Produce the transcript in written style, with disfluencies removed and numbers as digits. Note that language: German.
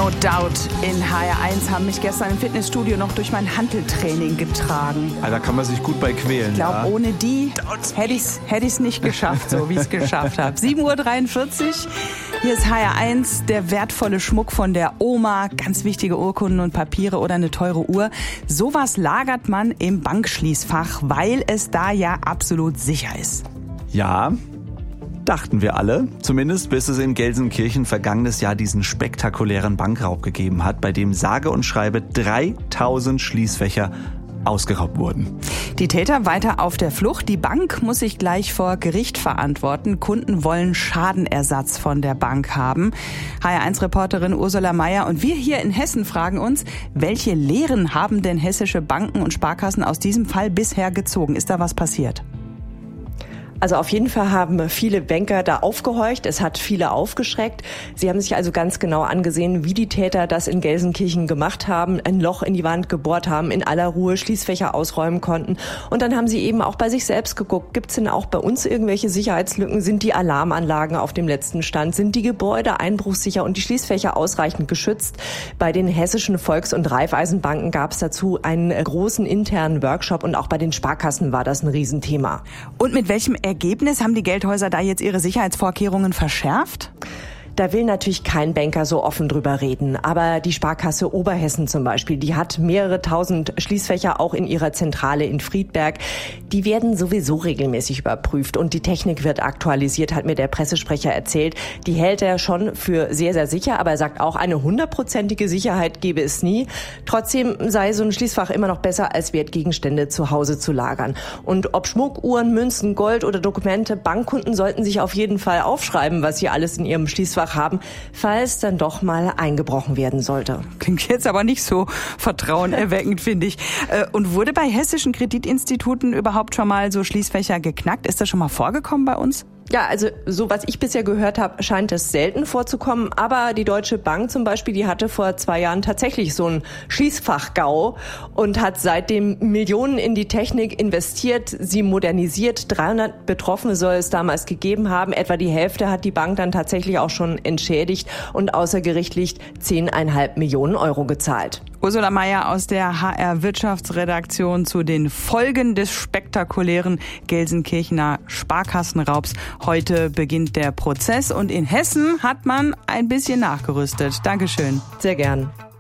No Doubt in HR1 haben mich gestern im Fitnessstudio noch durch mein Hanteltraining getragen. Da kann man sich gut bei quälen. Ich glaube, ohne die hätte ich's nicht geschafft, so wie ich es geschafft habe. 7:43 Uhr. Hier ist HR1, der wertvolle Schmuck von der Oma, ganz wichtige Urkunden und Papiere oder eine teure Uhr. Sowas lagert man im Bankschließfach, weil es da ja absolut sicher ist. Ja, dachten wir alle. Zumindest bis es in Gelsenkirchen vergangenes Jahr diesen spektakulären Bankraub gegeben hat, bei dem sage und schreibe 3000 Schließfächer ausgeraubt wurden. Die Täter weiter auf der Flucht. Die Bank muss sich gleich vor Gericht verantworten. Kunden wollen Schadenersatz von der Bank haben. HR1-Reporterin Ursula Meier und wir hier in Hessen fragen uns, welche Lehren haben denn hessische Banken und Sparkassen aus diesem Fall bisher gezogen? Ist da was passiert? Also auf jeden Fall haben viele Banker da aufgehorcht. Es hat viele aufgeschreckt. Sie haben sich also ganz genau angesehen, wie die Täter das in Gelsenkirchen gemacht haben, ein Loch in die Wand gebohrt haben, in aller Ruhe Schließfächer ausräumen konnten. Und dann haben sie eben auch bei sich selbst geguckt, gibt es denn auch bei uns irgendwelche Sicherheitslücken? Sind die Alarmanlagen auf dem letzten Stand? Sind die Gebäude einbruchsicher und die Schließfächer ausreichend geschützt? Bei den hessischen Volks- und Raiffeisenbanken gab es dazu einen großen internen Workshop und auch bei den Sparkassen war das ein Riesenthema. Und mit welchem Ergebnis haben die Geldhäuser da jetzt ihre Sicherheitsvorkehrungen verschärft? Da will natürlich kein Banker so offen drüber reden. Aber die Sparkasse Oberhessen zum Beispiel, die hat mehrere tausend Schließfächer auch in ihrer Zentrale in Friedberg. Die werden sowieso regelmäßig überprüft und die Technik wird aktualisiert, hat mir der Pressesprecher erzählt. Die hält er schon für sehr, sehr sicher, aber er sagt auch, eine 100%ige Sicherheit gebe es nie. Trotzdem sei so ein Schließfach immer noch besser, als Wertgegenstände zu Hause zu lagern. Und ob Schmuck, Uhren, Münzen, Gold oder Dokumente, Bankkunden sollten sich auf jeden Fall aufschreiben, was sie alles in ihrem Schließfach haben, falls dann doch mal eingebrochen werden sollte. Klingt jetzt aber nicht so vertrauenerweckend, finde ich. Und wurde bei hessischen Kreditinstituten überhaupt schon mal so Schließfächer geknackt? Ist das schon mal vorgekommen bei uns? Ja, also so was ich bisher gehört habe, scheint es selten vorzukommen. Aber die Deutsche Bank zum Beispiel, die hatte vor 2 Jahren tatsächlich so ein Schließfach-GAU und hat seitdem Millionen in die Technik investiert, sie modernisiert. 300 Betroffene soll es damals gegeben haben. Etwa die Hälfte hat die Bank dann tatsächlich auch schon entschädigt und außergerichtlich 10,5 Millionen Euro gezahlt. Ursula Meier aus der HR-Wirtschaftsredaktion zu den Folgen des spektakulären Gelsenkirchener Sparkassenraubs. Heute beginnt der Prozess und in Hessen hat man ein bisschen nachgerüstet. Dankeschön. Sehr gern.